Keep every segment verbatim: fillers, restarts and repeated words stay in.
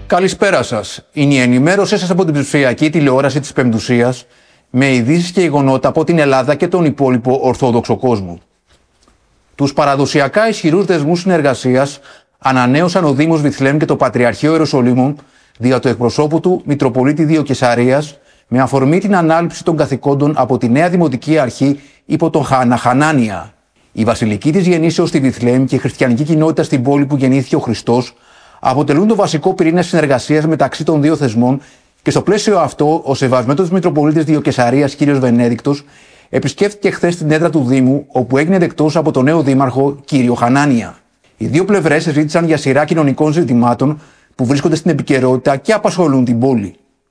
Καλησπέρα σας. Είναι η ενημέρωσή σας από την ψηφιακή τηλεόραση της Πεμπτουσίας με ειδήσεις και γεγονότα από την Ελλάδα και τον υπόλοιπο Ορθόδοξο κόσμο. Τους παραδοσιακά ισχυρούς δεσμούς συνεργασίας ανανέωσαν ο Δήμος Βιθλεέμ και το Πατριαρχείο Ιεροσολύμων δια του εκπροσώπου του Μητροπολίτη Διοκεσαρίας με αφορμή την ανάληψη των καθηκόντων από τη νέα Δημοτική Αρχή υπό τον Χαναχανάνια. Η βασιλική της γεννήσεως στη Βιθλεέμ και η χριστιανική κοινότητα στην πόλη που γεννήθηκε ο Χριστός αποτελούν το βασικό πυρήνα συνεργασίας μεταξύ των δύο θεσμών και στο πλαίσιο αυτό ο σεβασμένος Μητροπολίτης Διοκεσαρίας κ. Βενέδικτος επισκέφθηκε χθες την έδρα του Δήμου, όπου έγινε δεκτός από τον νέο Δήμαρχο κ. Χανάνια. Οι δύο πλευρές συζήτησαν για σειρά κοινωνικών ζητημάτων που βρίσκονται στην επικαιρότητα και απασχολούν την πόλη.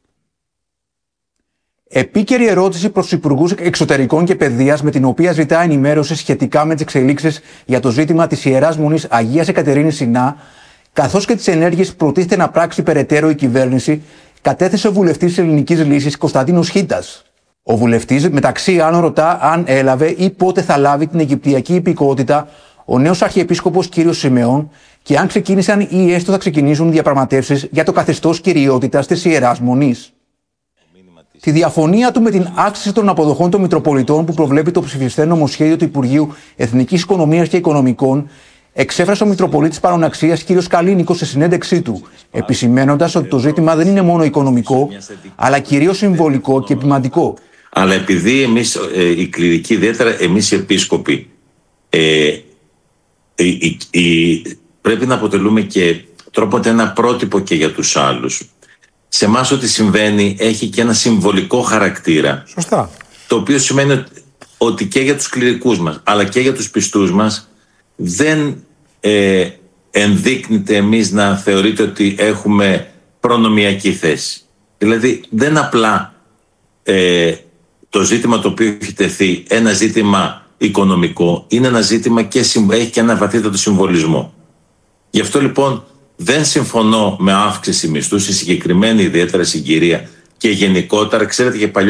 Επίκαιρη ερώτηση προς τους Υπουργούς Εξωτερικών και Παιδείας, με την οποία ζητά ενημέρωση σχετικά με τις εξελίξεις για το ζήτημα της Ιεράς Μονής Αγίας Εκατερίνης Σινά, καθώς και τις ενέργειες που προτίθεται να πράξει περαιτέρω η κυβέρνηση, κατέθεσε ο βουλευτής της Ελληνικής Λύσης Κωνσταντίνος Χίτας. Ο βουλευτής, μεταξύ άλλων, ρωτά αν έλαβε ή πότε θα λάβει την Αιγυπτιακή υπηκότητα ο νέος Αρχιεπίσκοπος κ. Σιμεών και αν ξεκίνησαν ή έστω θα ξεκινήσουν διαπραγματεύσεις για το καθεστώς κυριότητας της Ιεράς Μονής. Τη διαφωνία του με την αύξηση των αποδοχών των Μητροπολιτών που προβλέπει το ψηφιστέ νομοσχέδιο του Υπουργείου Εθνικής Οικονομίας και Οικονομικών εξέφρασε ο Μητροπολίτης Παροναξίας κ. Καλίνικος σε συνέντευξή του, επισημαίνοντας ότι το ζήτημα δεν είναι μόνο οικονομικό, αλλά κυρίως συμβολικό και επιμαντικό. Αλλά επειδή εμείς, ε, οι κληρικοί, ιδιαίτερα εμείς οι επίσκοποι, ε, ε, ε, ε, πρέπει να αποτελούμε και τρόπον ένα πρότυπο και για τους άλλους. Σε εμάς ό,τι συμβαίνει έχει και ένα συμβολικό χαρακτήρα. Σωστά. Το οποίο σημαίνει ότι και για τους κληρικούς μας, αλλά και για τους πιστούς μας, δεν ε, ενδείκνυται εμείς να θεωρείται ότι έχουμε προνομιακή θέση. Δηλαδή δεν απλά ε, το ζήτημα το οποίο έχει τεθεί ένα ζήτημα οικονομικό, είναι ένα ζήτημα και έχει και ένα βαθύτατο συμβολισμό. Γι' αυτό λοιπόν δεν συμφωνώ με αύξηση μισθού, σε συγκεκριμένη ιδιαίτερα συγκυρία και γενικότερα, ξέρετε, και παλιότερα